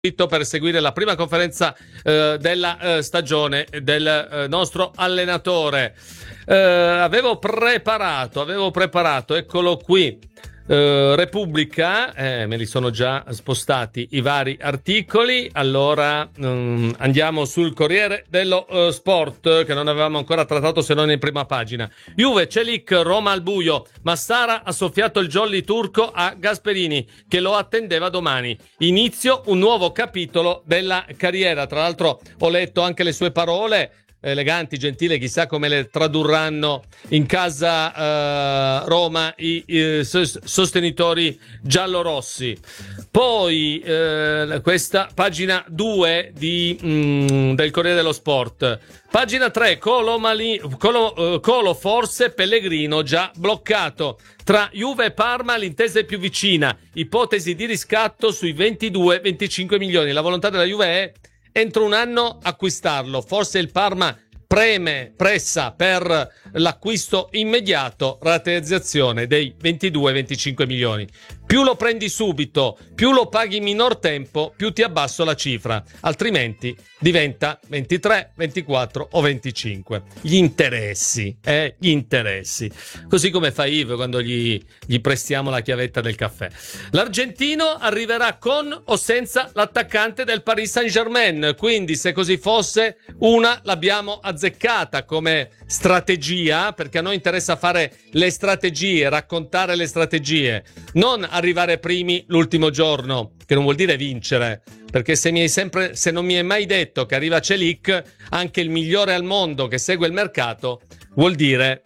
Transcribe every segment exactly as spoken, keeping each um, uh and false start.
per seguire la prima conferenza eh, della eh, stagione del eh, nostro allenatore. Eh, avevo preparato, avevo preparato, eccolo qui. Uh, Repubblica, eh, me li sono già spostati i vari articoli. Allora um, andiamo sul Corriere dello uh, Sport, che non avevamo ancora trattato se non in prima pagina. Juve, Celik, Roma al buio. Massara ha soffiato il jolly turco a Gasperini, che lo attendeva domani. Inizio un nuovo capitolo della carriera. Tra l'altro ho letto anche le sue parole, eleganti, gentili, chissà come le tradurranno in casa uh, Roma i, i sostenitori giallorossi. Poi uh, questa pagina due di, mm, del Corriere dello Sport. Pagina tre, Colo, Mali, Colo, uh, Colo forse Pellegrino già bloccato. Tra Juve e Parma l'intesa è più vicina, ipotesi di riscatto sui ventidue venticinque milioni. La volontà della Juve è entro un anno acquistarlo. Forse il Parma preme, pressa per l'acquisto immediato, rateizzazione dei ventidue venticinque milioni. Più lo prendi subito, più lo paghi in minor tempo, più ti abbasso la cifra, altrimenti diventa ventitré, ventiquattro o venticinque. Gli interessi, eh, gli interessi. Così come fa Yves quando gli, gli prestiamo la chiavetta del caffè. L'argentino arriverà con o senza l'attaccante del Paris Saint-Germain, quindi se così fosse una l'abbiamo azzeccata come strategia, perché a noi interessa fare le strategie, raccontare le strategie, non arrivare primi l'ultimo giorno, che non vuol dire vincere, perché se mi hai sempre, se non mi hai mai detto che arriva Celik, anche il migliore al mondo che segue il mercato, vuol dire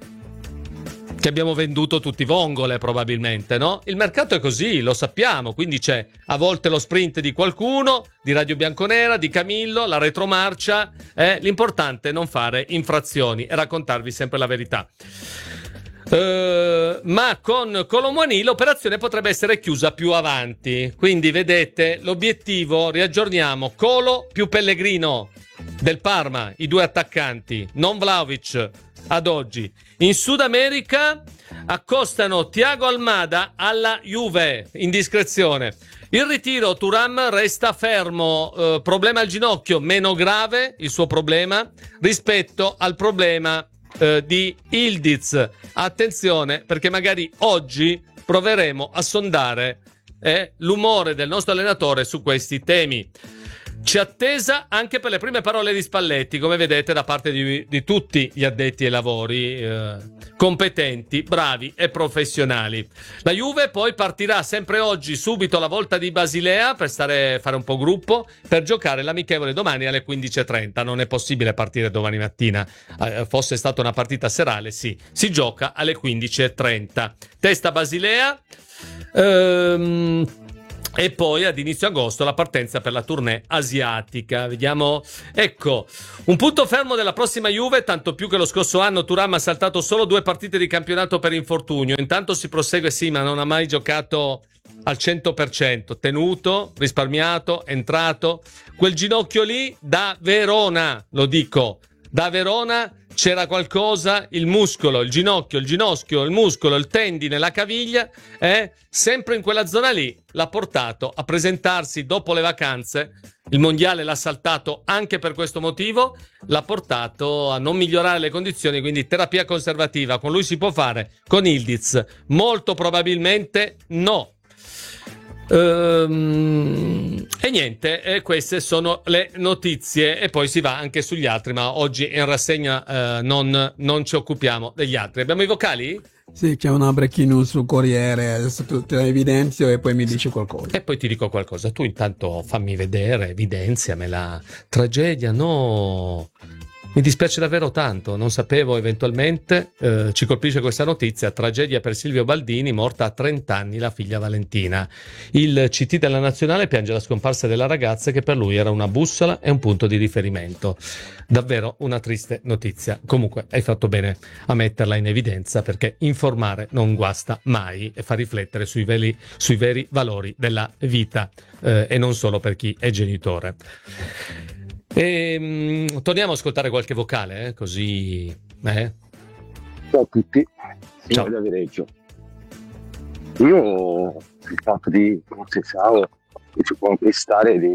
che abbiamo venduto tutti vongole probabilmente, no? Il mercato è così, lo sappiamo, quindi c'è a volte lo sprint di qualcuno, di Radio Bianconera, di Camillo, la retromarcia, eh? L'importante è non fare infrazioni e raccontarvi sempre la verità. Uh, ma con Colomboani l'operazione potrebbe essere chiusa più avanti, quindi vedete l'obiettivo, riaggiorniamo: Colo più Pellegrino del Parma, i due attaccanti, non Vlahovic ad oggi. In Sud America accostano Thiago Almada alla Juve, indiscrezione. Il ritiro, Thuram resta fermo, uh, problema al ginocchio, meno grave il suo problema rispetto al problema Uh, di Ildiz. Attenzione, perché magari oggi proveremo a sondare eh, l'umore del nostro allenatore su questi temi. C'è attesa anche per le prime parole di Spalletti, come vedete, da parte di, di tutti gli addetti ai lavori, eh, competenti, bravi e professionali. La Juve poi partirà sempre oggi, subito, la volta di Basilea per stare, fare un po' gruppo, per giocare l'amichevole domani alle quindici e trenta. Non è possibile partire domani mattina, eh, fosse stata una partita serale, sì, si gioca alle quindici e trenta. Testa Basilea. Ehm... E poi ad inizio agosto la partenza per la tournée asiatica. Vediamo, ecco, un punto fermo della prossima Juve, tanto più che lo scorso anno Thuram ha saltato solo due partite di campionato per infortunio. Intanto si prosegue, sì, ma non ha mai giocato al cento per cento, tenuto, risparmiato, entrato. Quel ginocchio lì da Verona, lo dico, da Verona c'era qualcosa, il muscolo, il ginocchio, il ginoschio, il muscolo, il tendine, la caviglia, eh, sempre in quella zona lì l'ha portato a presentarsi dopo le vacanze. Il mondiale l'ha saltato anche per questo motivo, l'ha portato a non migliorare le condizioni, quindi terapia conservativa con lui si può fare, con Ildiz molto probabilmente no. Ehm, e niente, eh, queste sono le notizie e poi si va anche sugli altri, ma oggi in rassegna eh, non, non ci occupiamo degli altri. Abbiamo i vocali? Sì, c'è una breaking news sul Corriere, adesso te la evidenzio e poi mi dici qualcosa. E poi ti dico qualcosa, tu intanto fammi vedere, evidenziamela. Tragedia, no... Mi dispiace davvero tanto, non sapevo eventualmente, eh, ci colpisce questa notizia, tragedia per Silvio Baldini, morta a trenta anni la figlia Valentina. Il C T della Nazionale piange la scomparsa della ragazza che per lui era una bussola e un punto di riferimento. Davvero una triste notizia. Comunque hai fatto bene a metterla in evidenza, perché informare non guasta mai e fa riflettere sui veri, sui veri valori della vita, eh, e non solo per chi è genitore. E, mh, torniamo ad ascoltare qualche vocale, eh, così... Eh. Ciao a tutti, Ciao. Ciao da Vireggio. Io il fatto di Conceição conquistare di